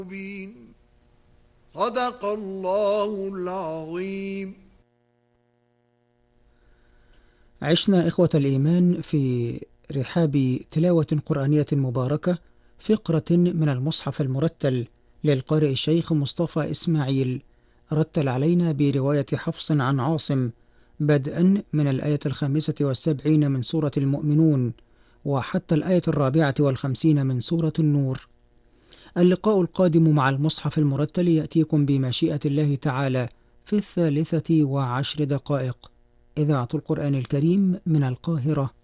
مبين. صدق الله العظيم. عشنا إخوة الإيمان في رحاب تلاوة قرآنية مباركة فقرة من المصحف المرتل للقارئ الشيخ مصطفى إسماعيل، رتل علينا برواية حفص عن عاصم بدءا من الآية 75 من سورة المؤمنون وحتى الآية 54 من سورة النور. اللقاء القادم مع المصحف المرتل يأتيكم بمشيئة الله تعالى في 13:10. إذاعة القرآن الكريم من القاهرة.